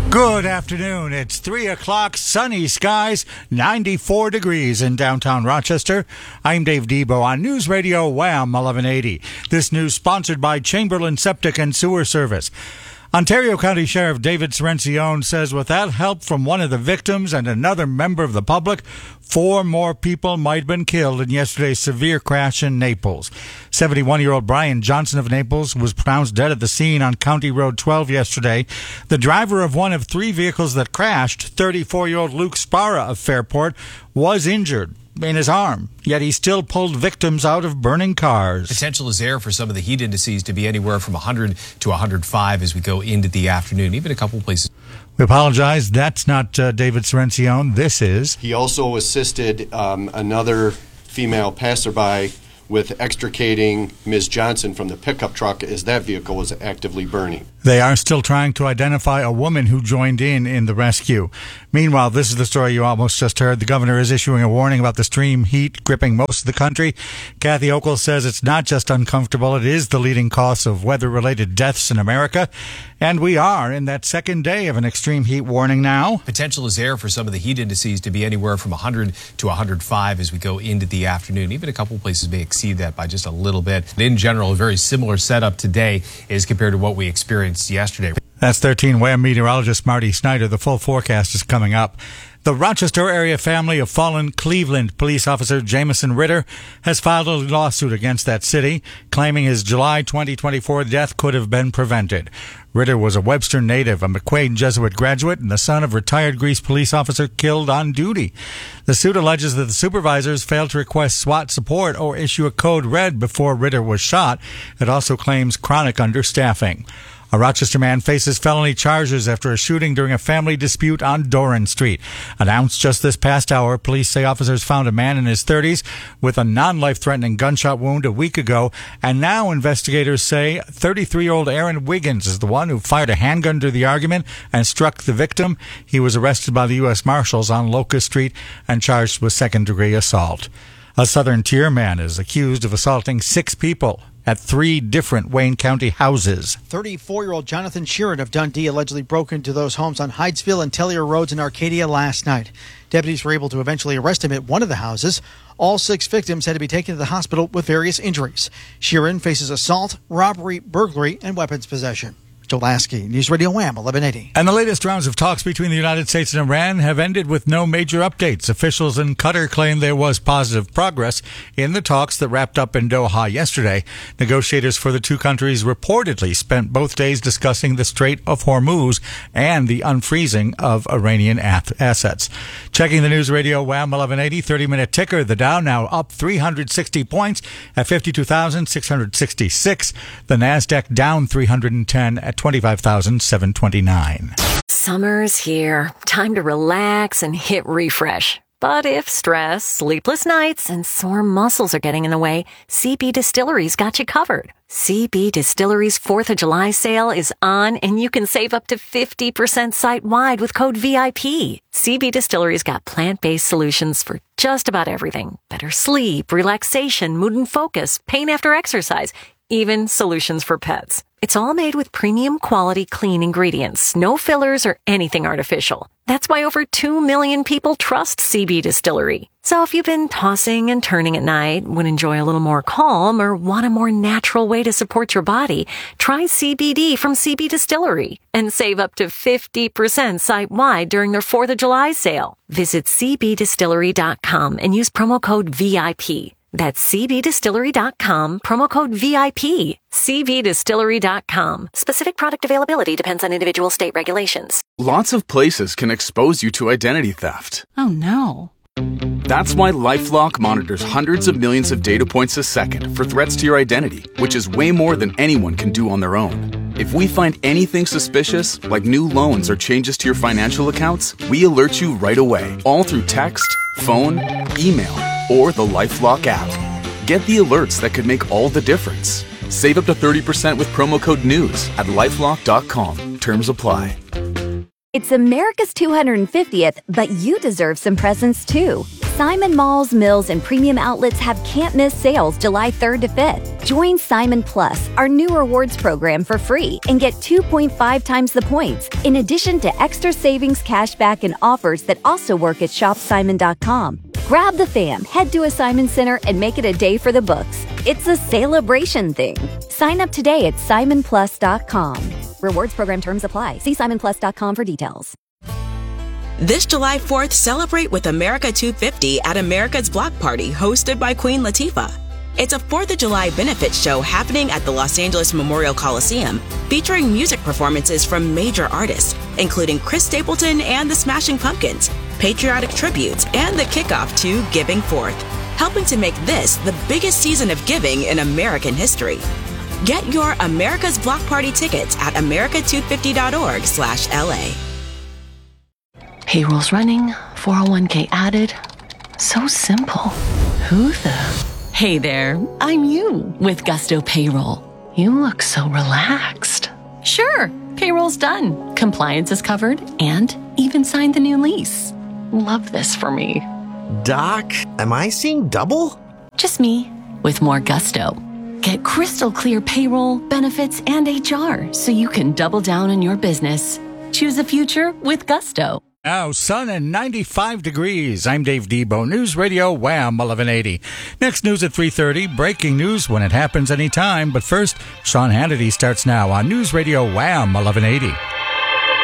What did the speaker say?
Good afternoon. It's 3 o'clock, sunny skies, 94 degrees in downtown Rochester. I'm Dave Debo on News Radio Wham 1180. This news sponsored by Chamberlain Septic and Sewer Service. Ontario County Sheriff David Cirencione says without help from one of the victims and another member of the public, 4 more people might have been killed in yesterday's severe crash in Naples. 71-year-old Brian Johnson of Naples was pronounced dead at the scene on County Road 12 yesterday. The driver of one of 3 vehicles that crashed, 34-year-old Luke Sparra of Fairport, was injured in his arm, yet he still pulled victims out of burning cars. Potential is there for some of the heat indices to be anywhere from 100 to 105 as we go into the afternoon, even a couple places. We apologize. That's not David Cirencione. This is. He also assisted another female passerby with extricating Ms. Johnson from the pickup truck as that vehicle was actively burning. They are still trying to identify a woman who joined in the rescue. Meanwhile, this is the story you almost just heard. The governor is issuing a warning about the extreme heat gripping most of the country. Kathy Hochul says it's not just uncomfortable, it is the leading cause of weather-related deaths in America. And we are in that second day of an extreme heat warning now. Potential is there for some of the heat indices to be anywhere from 100 to 105 as we go into the afternoon. Even a couple places may exceed that by just a little bit. In general, a very similar setup today as compared to what we experienced yesterday. That's 13 Wham meteorologist Marty Snyder. The full forecast is coming up. The Rochester area family of fallen Cleveland police officer Jameson Ritter has filed a lawsuit against that city, claiming his July 2024 death could have been prevented. Ritter was a Webster native, a McQuaid Jesuit graduate, and the son of retired Greece police officer killed on duty. The suit alleges that the supervisors failed to request SWAT support or issue a code red before Ritter was shot. It also claims chronic understaffing. A Rochester man faces felony charges after a shooting during a family dispute on Doran Street. Announced just this past hour, police say officers found a man in his 30s with a non-life-threatening gunshot wound a week ago, and now investigators say 33-year-old Aaron Wiggins is the one who fired a handgun during the argument and struck the victim. He was arrested by the U.S. Marshals on Locust Street and charged with second-degree assault. A Southern Tier man is accused of assaulting 6 people at 3 different Wayne County houses. 34-year-old Jonathan Sheeran of Dundee allegedly broke into those homes on Hydesville and Tellier Roads in Arcadia last night. Deputies were able to eventually arrest him at one of the houses. All 6 victims had to be taken to the hospital with various injuries. Sheeran faces assault, robbery, burglary, and weapons possession. Joe Lasky, News Radio Wham 1180. And the latest rounds of talks between the United States and Iran have ended with no major updates. Officials in Qatar claim there was positive progress in the talks that wrapped up in Doha yesterday. Negotiators for the 2 countries reportedly spent both days discussing the Strait of Hormuz and the unfreezing of Iranian assets. Checking the News Radio Wham 1180 30-minute ticker. The Dow now up 360 points at 52,666. The Nasdaq down 310 at 25,729. Summer's here. Time to relax and hit refresh. But if stress, sleepless nights, and sore muscles are getting in the way, CB Distillery's got you covered. CB Distillery's 4th of July sale is on, and you can save up to 50% site-wide with code VIP. CB Distillery's got plant-based solutions for just about everything. Better sleep, relaxation, mood and focus, pain after exercise, even solutions for pets. It's all made with premium quality clean ingredients, no fillers or anything artificial. That's why over 2 million people trust CB Distillery. So if you've been tossing and turning at night, would enjoy a little more calm, or want a more natural way to support your body, try CBD from CB Distillery and save up to 50% site-wide during their 4th of July sale. Visit cbdistillery.com and use promo code VIP. That's cbdistillery.com, promo code VIP. cbdistillery.com. Specific product availability depends on individual state regulations. Lots of places can expose you to identity theft. Oh no. That's why LifeLock monitors hundreds of millions of data points a second for threats to your identity, which is way more than anyone can do on their own. If we find anything suspicious, like new loans or changes to your financial accounts, we alert you right away, all through text, phone, email, or the LifeLock app. Get the alerts that could make all the difference. Save up to 30% with promo code NEWS at LifeLock.com. Terms apply. It's America's 250th, but you deserve some presents too. Simon Malls, Mills, and premium outlets have can't-miss sales July 3rd to 5th. Join Simon Plus, our new rewards program, for free and get 2.5 times the points, in addition to extra savings, cashback, and offers that also work at shopsimon.com. Grab the fam, head to a Simon Center, and make it a day for the books. It's a celebration thing. Sign up today at simonplus.com. Rewards program terms apply. See simonplus.com for details. This July 4th, celebrate with America 250 at America's Block Party, hosted by Queen Latifah. It's a 4th of July benefit show happening at the Los Angeles Memorial Coliseum, featuring music performances from major artists, including Chris Stapleton and the Smashing Pumpkins, patriotic tributes, and the kickoff to Giving Forth, helping to make this the biggest season of giving in American history. Get your America's Block Party tickets at america250.org/LA. Payroll's running, 401k added. So simple. Who the? Hey there, I'm you with Gusto Payroll. You look so relaxed. Sure, payroll's done. Compliance is covered and even signed the new lease. Love this for me. Doc, am I seeing double? Just me with more gusto. Get crystal clear payroll, benefits, and HR so you can double down on your business. Choose a future with Gusto. Now, sun and 95 degrees. I'm Dave Debo, News Radio Wham 1180. Next news at 3:30. Breaking news when it happens anytime. But first, Sean Hannity starts now on News Radio Wham 1180.